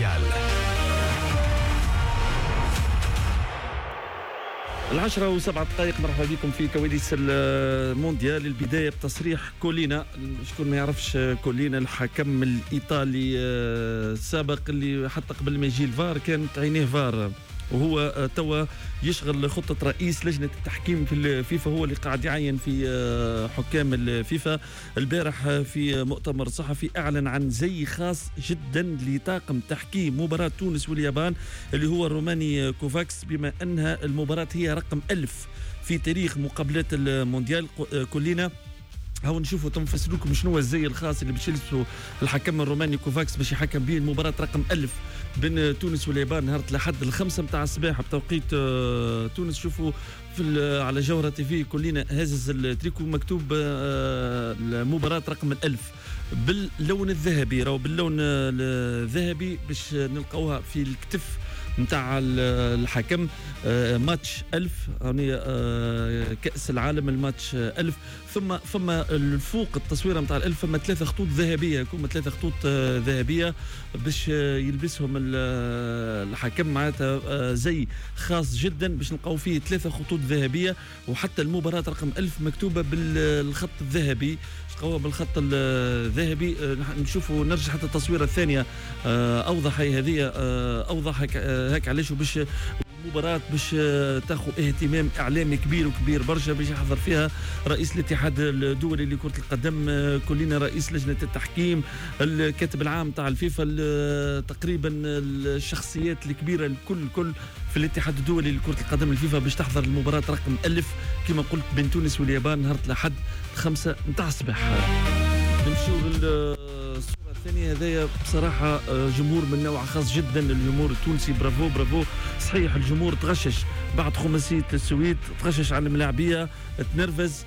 مونديال. 10:07 مرحبا بكم في كواليس المونديال. البداية بتصريح كولينا. شكون ما يعرفش كولينا الحكم الإيطالي السابق اللي حتى قبل ما يجي الفار كانت عينيه فار، وهو توا يشغل خطة رئيس لجنة التحكيم في الفيفا، هو اللي قاعد يعين في حكام الفيفا. البارح في مؤتمر صحفي أعلن عن زي خاص جدا لطاقم تحكيم مباراة تونس واليابان اللي هو الروماني كوفاكس، بما أنها المباراة هي رقم 1000 في تاريخ مقابلات المونديال. كلنا هاو نشوفوا تنفسر لكم شنو هو الزي الخاص اللي باش يلبسوا الحكم الروماني كوفاكس باش يحكم به المباراة رقم 1000 بين تونس واليابان نهار الأحد 5 متاع الصباح بتوقيت تونس. شوفوا على جوهرة تي في كلنا هازز التريكو مكتوب المباراة رقم 1000 باللون الذهبي، راهو باللون الذهبي باش نلقاوها في الكتف نتاع الحكم. ماتش 1000 يعني كأس العالم الماتش 1000. ثم الفوق التصويره نتاع ال1000 ثم 3 خطوط ذهبيه، يكون 3 خطوط ذهبيه باش يلبسهم الحكم، معناتها زي خاص جدا باش نلقاو فيه 3 خطوط ذهبيه، وحتى المباراه رقم 1000 مكتوبه بالخط الذهبي، نلقاوها بالخط الذهبي. نشوفوا نرجع حتى التصويره الثانيه اوضح، هي هذه اوضح هيك علاش باش مباراة باش تاخذ اهتمام اعلامي كبير برشا باش يحضر فيها رئيس الاتحاد الدولي لكرة القدم، كلنا رئيس لجنة التحكيم، الكاتب العام تاع الفيفا، تقريبا الشخصيات الكبيرة الكل في الاتحاد الدولي لكرة القدم الفيفا باش تحضر المباراة رقم 1000 كما قلت بين تونس واليابان نهار الأحد 5 متاع الصباح. نمشيو للصورة الثانية. هذايا بصراحة جمهور من نوع خاص جدا، الجمهور التونسي برافو. صحيح الجمهور تغشش بعد خماسية السويد، تغشش على الملاعبية، تنرفز،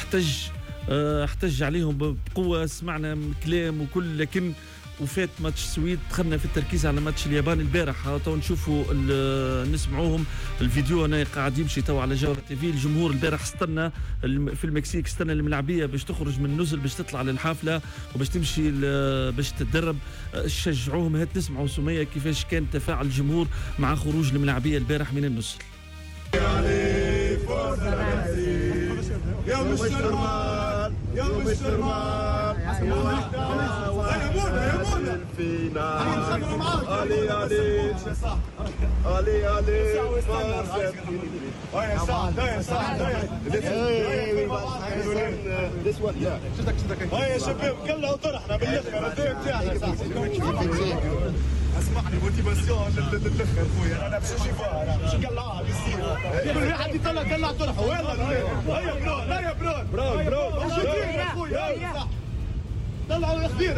احتج عليهم بقوة، سمعنا من كلام وكل، لكن وفات ماتش السويد دخلنا في التركيز على ماتش اليابان البارح. تو نشوفوا نسمعوهم الفيديو انا قاعد يمشي تو على جوهرة تي في. الجمهور البارح استنى في المكسيك، استنى الملاعبيه باش تخرج من النزل باش تطلع للحافله وباش تمشي باش تتدرب، شجعوهم. هات نسمعوا سميه كيفاش كان تفاعل الجمهور مع خروج الملاعبيه البارح من النزل. يا مستر مان يا مستر مان يا شباب كلها طرحنا بالاخر الدور تاعنا. اسمعني موتيفاسيون للاخر خويا، انا باش نجي فيها باش نقلعها بالسيره، كل واحد يطلع قلع طرحه. هيا برون هيا برون خويا طلعوا الخدير.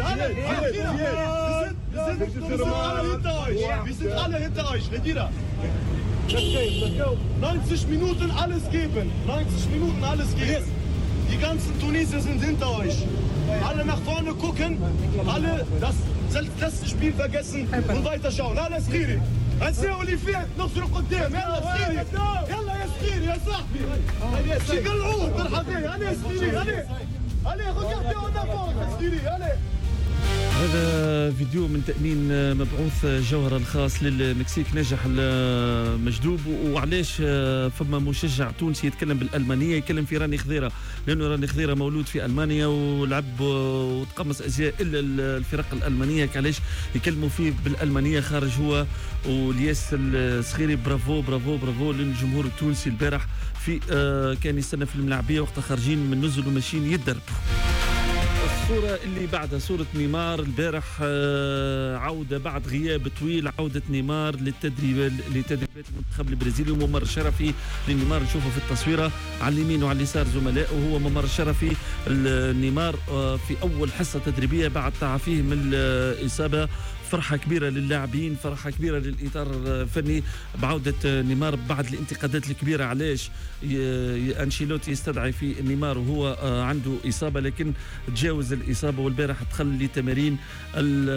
بيزيد على هنتايش نديرها 90 Minuten alles geben, 90 Minuten alles geben. Die ganzen Tunesier sind hinter euch. Alle nach vorne gucken, alle das Spiel vergessen und weiterschauen. Alles Skiri. الساوي اللي فات نخسر قدام. يلا سكيري يلا يا سكيري يا صاحبي شقلعوه الطرحه ذي. انا سكيري انا رجعتي اون افون سكيري انا. هذا فيديو من تأمين مبعوث جوهرة الخاص للمكسيك نجح المجدوب. وعلاش فما مشجع تونسي يتكلم بالألمانية، يتكلم في راني خضيرة، لأنه راني خضيرة مولود في ألمانيا ولعب وتقمص أزياء إلا الفرق الألمانية، علاش يكلموا فيه بالألمانية خارج هو والياس الصغيري. برافو للجمهور التونسي البارح في كان يستنى في الملاعبية وقت خارجين من نزل وماشيين يتدربوا. الصورة اللي بعدها صورة نيمار البارح، عودة بعد غياب طويل، عودة نيمار لتدريبات المنتخب البرازيلي، وممر شرفي لنيمار نشوفه في التصويرة على اليمين وعلى اليسار زملائه، وهو ممر شرفي نيمار في أول حصة تدريبية بعد تعافيه من الإصابة. فرحة كبيرة للاعبين، فرحة كبيرة للإطار الفني بعودة نيمار بعد الانتقادات الكبيرة. علاش أنشيلوتي يستدعي في نيمار وهو عنده إصابة، لكن تجاوز الإصابة والبارح دخل لتمارين